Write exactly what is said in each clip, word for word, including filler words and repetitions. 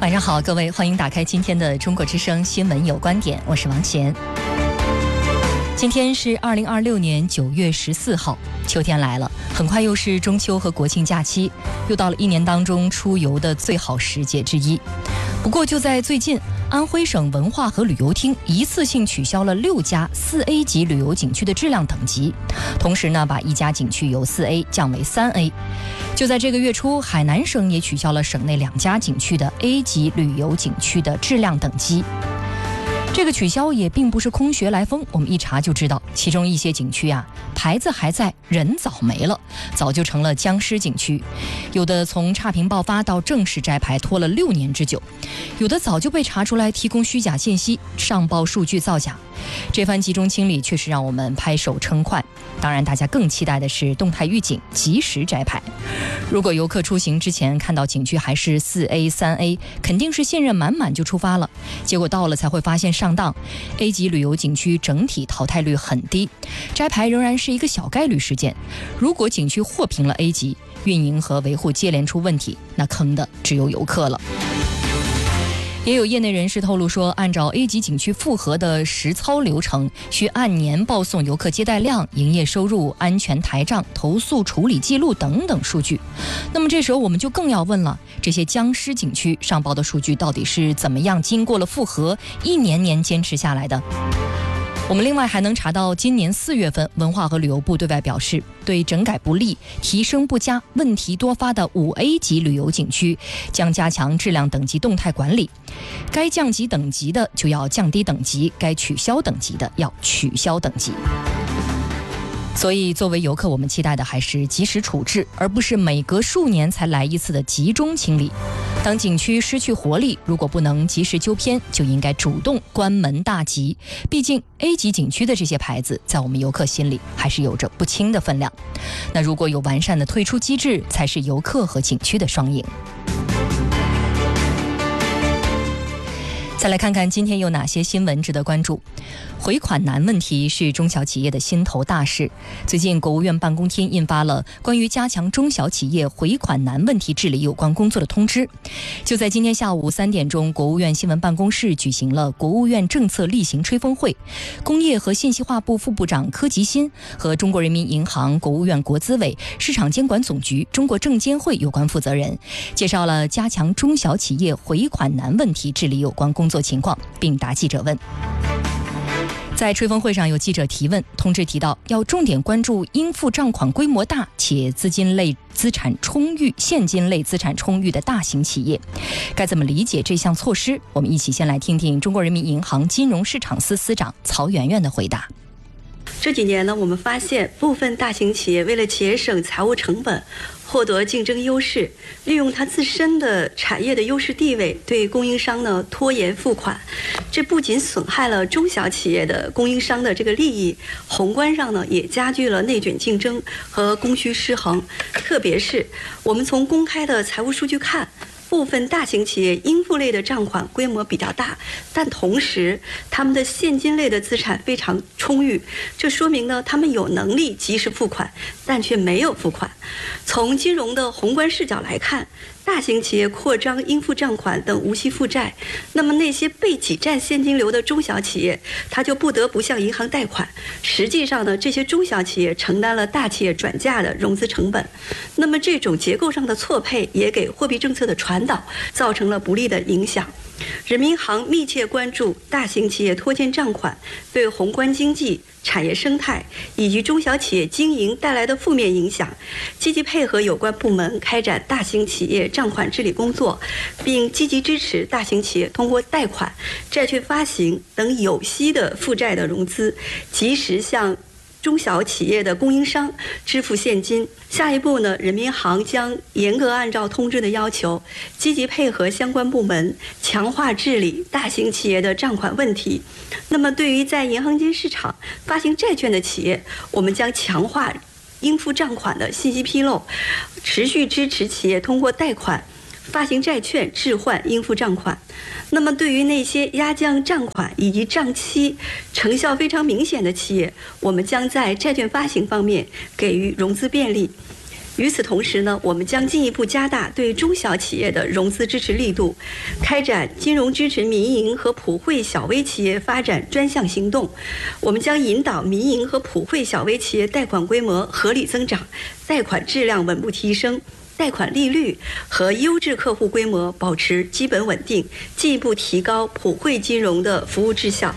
晚上好，各位，欢迎打开今天的中国之声新闻有观点，我是王贤。今天是二零二六年九月十四号，秋天来了，很快又是中秋和国庆假期，又到了一年当中出游的最好时节之一。不过就在最近，安徽省文化和旅游厅一次性取消了六家四 A 级旅游景区的质量等级，同时呢，把一家景区由四 A 降为三 A。就在这个月初，海南省也取消了省内两家景区的 A 级旅游景区的质量等级。这个取消也并不是空穴来风，我们一查就知道，其中一些景区啊，牌子还在，人早没了，早就成了僵尸景区。有的从差评爆发到正式摘牌拖了六年之久，有的早就被查出来提供虚假信息，上报数据造假。这番集中清理确实让我们拍手称快。当然，大家更期待的是动态预警，及时摘牌。如果游客出行之前看到景区还是四 A、三 A， 肯定是信任满满就出发了，结果到了才会发现上当。A 级旅游景区整体淘汰率很低，摘牌仍然是一个小概率事件。如果景区获评了 A 级，运营和维护接连出问题，那坑的只有游客了。也有业内人士透露说，按照 A 级景区复核的实操流程，需按年报送游客接待量、营业收入、安全台账、投诉处理记录等等数据。那么这时候我们就更要问了，这些僵尸景区上报的数据到底是怎么样经过了复核，一年年坚持下来的？我们另外还能查到，今年四月份，文化和旅游部对外表示，对整改不力、提升不佳、问题多发的五 A 级旅游景区，将加强质量等级动态管理。该降级等级的就要降低等级，该取消等级的要取消等级。所以作为游客，我们期待的还是及时处置，而不是每隔数年才来一次的集中清理。当景区失去活力，如果不能及时纠偏，就应该主动关门大吉。毕竟 A 级景区的这些牌子在我们游客心里还是有着不轻的分量。那如果有完善的退出机制，才是游客和景区的双赢。再来看看今天有哪些新闻值得关注。回款难问题是中小企业的心头大事。最近国务院办公厅印发了关于加强中小企业回款难问题治理有关工作的通知。就在今天下午三点钟，国务院新闻办公室举行了国务院政策例行吹风会。工业和信息化部副部长柯吉新和中国人民银行、国务院国资委、市场监管总局、中国证监会有关负责人介绍了加强中小企业回款难问题治理有关工作情况，并答记者问。在吹风会上，有记者提问，通知提到要重点关注应付账款规模大且资金类资产充裕、现金类资产充裕的大型企业，该怎么理解这项措施？我们一起先来听听中国人民银行金融市场司司长曹媛媛的回答。 这几年呢，我们发现部分大型企业为了节省财务成本，获得竞争优势，利用它自身的产业的优势地位，对供应商呢拖延付款。这不仅损害了中小企业的供应商的这个利益，宏观上呢也加剧了内卷竞争和供需失衡。特别是我们从公开的财务数据看，部分大型企业应付类的账款规模比较大，但同时他们的现金类的资产非常充裕，这说明呢他们有能力及时付款，但却没有付款。从金融的宏观视角来看，大型企业扩张应付账款等无息负债，那么那些被挤占现金流的中小企业，他就不得不向银行贷款。实际上呢，这些中小企业承担了大企业转嫁的融资成本。那么这种结构上的错配，也给货币政策的传导造成了不利的影响。人民银行密切关注大型企业拖欠账款对宏观经济、产业生态以及中小企业经营带来的负面影响，积极配合有关部门开展大型企业账款治理工作，并积极支持大型企业通过贷款、债券发行等有息的负债的融资，及时向中小企业的供应商支付现金。下一步呢，人民银行将严格按照通知的要求，积极配合相关部门，强化治理大型企业的账款问题。那么对于在银行间市场发行债券的企业，我们将强化应付账款的信息披露，持续支持企业通过贷款、发行债券置换应付账款。那么对于那些压降账款以及账期成效非常明显的企业，我们将在债券发行方面给予融资便利。 与此同时呢，我们将进一步加大对中小企业的融资支持力度，开展金融支持民营和普惠小微企业发展专项行动。我们将引导民营和普惠小微企业贷款规模合理增长，贷款质量稳步提升，贷款利率和优质客户规模保持基本稳定，进一步提高普惠金融的服务质效。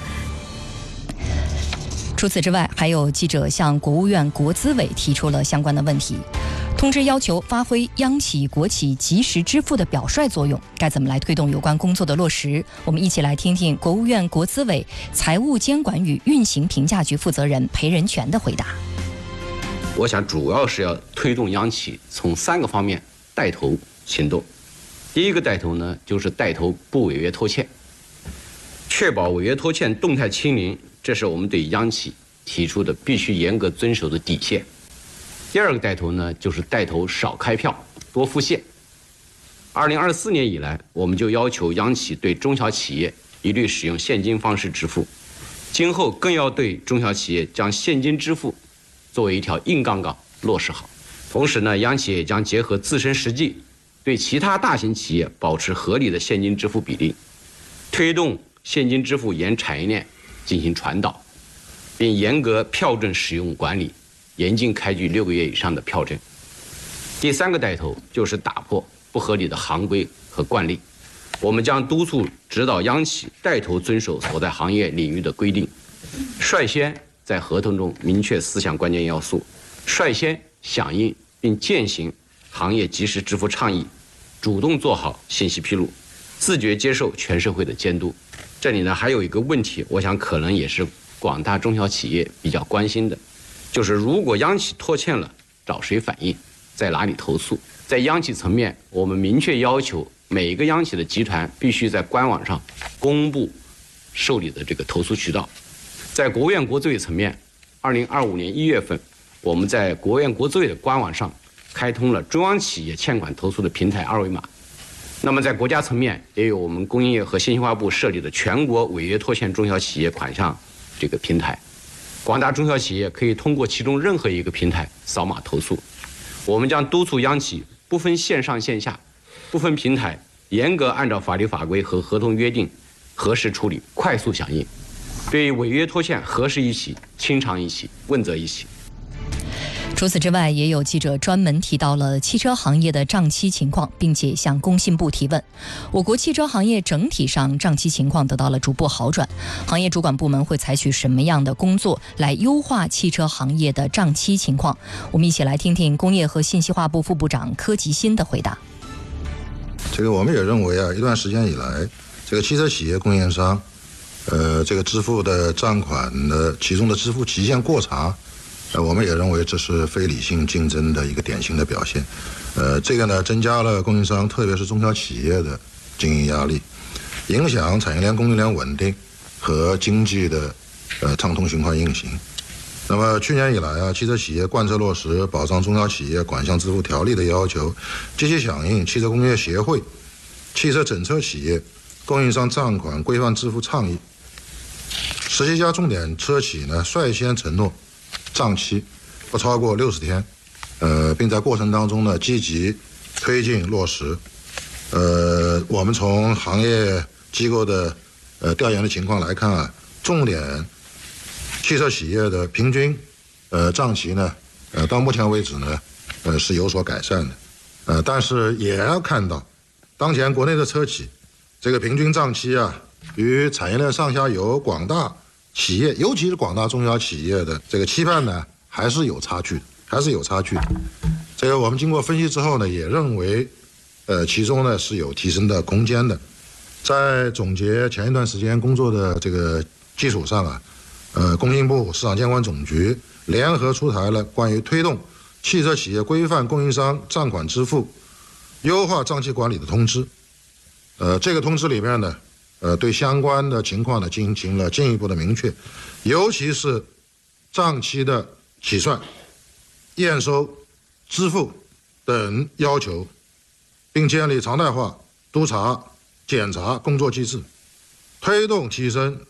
除此之外，还有记者向国务院国资委提出了相关的问题。通知要求发挥央企国企及时支付的表率作用，该怎么来推动有关工作的落实？我们一起来听听国务院国资委财务监管与运行评价局负责人裴仁全的回答。 我想主要是要推动央企从三个方面带头行动。第一个带头呢，就是带头不违约拖欠，确保违约拖欠动态清零，这是我们对央企提出的必须严格遵守的底线。第二个带头呢，就是带头少开票多付现。二零二四年以来，我们就要求央企对中小企业一律使用现金方式支付，今后更要对中小企业将现金支付作为一条硬杠杠落实好。同时呢，央企也将结合自身实际，对其他大型企业保持合理的现金支付比例，推动现金支付沿产业链进行传导，并严格票证使用管理，严禁开具六个月以上的票证。第三个带头就是打破不合理的行规和惯例，我们将督促指导央企带头遵守所在行业领域的规定，率先在合同中明确四项关键要素，率先响应并践行行业及时支付倡议，主动做好信息披露，自觉接受全社会的监督。这里呢还有一个问题，我想可能也是广大中小企业比较关心的，就是如果央企拖欠了，找谁反映，在哪里投诉？在央企层面，我们明确要求每一个央企的集团必须在官网上公布受理的这个投诉渠道。在国务院国资委层面，二零二五年一月份，我们在国务院国资委的官网上开通了中央企业欠款投诉的平台二维码。那么在国家层面，也有我们工业和信息化部设立的全国违约拖欠中小企业款项这个平台，广大中小企业可以通过其中任何一个平台扫码投诉。我们将督促央企不分线上线下，不分平台，严格按照法律法规和合同约定，核实处理，快速响应。对违约拖欠核实一起、清偿一起、问责一起。 除此之外，也有记者专门提到了汽车行业的账期情况，并且向工信部提问。我国汽车行业整体上账期情况得到了逐步好转，行业主管部门会采取什么样的工作来优化汽车行业的账期情况？我们一起来听听工业和信息化部副部长柯吉新的回答。 这个我们也认为啊，一段时间以来，这个汽车企业供应商，呃，这个支付的账款的其中的支付期限过长。呃，我们也认为这是非理性竞争的一个典型的表现，呃，这个呢增加了供应商，特别是中小企业的经营压力，影响产业链供应链稳定和经济的呃畅通循环运行。那么去年以来啊，汽车企业贯彻落实保障中小企业款项支付条例的要求，积极响应汽车工业协会、汽车整车企业供应商账款规范支付倡议，十七家重点车企呢率先承诺账期不超过六十天，呃，并在过程当中呢积极推进落实。呃，我们从行业机构的呃调研的情况来看啊，重点汽车企业的平均呃账期呢，呃到目前为止呢，呃是有所改善的，呃，但是也要看到，当前国内的车企这个平均账期啊，与产业链上下游广大企业，尤其是广大中小企业的这个期盼呢，还是有差距的，还是有差距的。这个我们经过分析之后呢，也认为，呃，其中呢是有提升的空间的。在总结前一段时间工作的这个基础上啊，呃，工信部、市场监管总局联合出台了关于推动汽车企业规范供应商账款支付、优化账期管理的通知。呃，这个通知里面呢，呃，对相关的情况呢进行了进一步的明确，尤其是账期的起算、验收、支付等要求，并建立常态化督查、检查工作机制，推动提升